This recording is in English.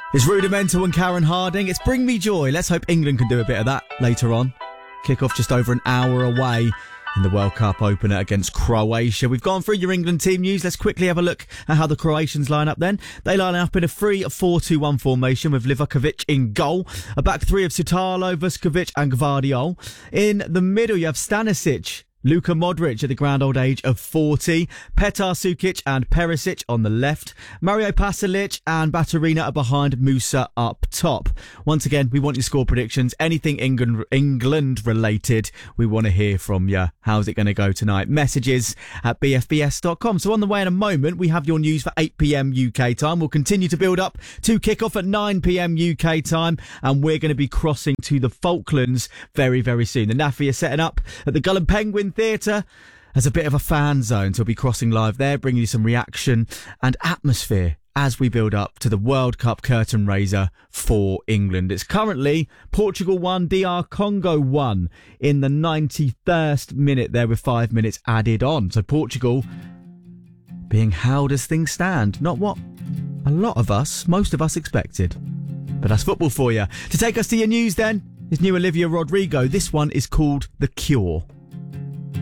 It's Rudimental and Karen Harding. It's Bring Me Joy. Let's hope England can do a bit of that later on. Kick-off just over an hour away in the World Cup opener against Croatia. We've gone through your England team news. Let's quickly have a look at how the Croatians line up then. They line up in a 3-4-2-1 formation with Livakovic in goal. A back three of Sutalo, Vuskovic and Gvardiol. In the middle, you have Stanisic, Luka Modric at the grand old age of 40, Petar Sukic and Perisic on the left, Mario Pasalic and Baturina are behind Musa up top. Once again, we want your score predictions, anything England related, we want to hear from you. How's it going to go tonight? Messages at bfbs.com. So on the way in a moment, we have your news for 8pm UK time. We'll continue to build up to kick off at 9pm UK time, and we're going to be crossing to the Falklands very, very soon. The NAFI are setting up at the Gull and Penguin Theatre as a bit of a fan zone, so we'll be crossing live there, bringing you some reaction and atmosphere as we build up to the World Cup curtain raiser for England. It's currently Portugal 1, DR Congo 1 in the 91st minute there with 5 minutes added on. So Portugal being held as things stand. Not what a lot of us, most of us expected. But that's football for you. To take us to your news then is new Olivia Rodrigo. This one is called The Cure.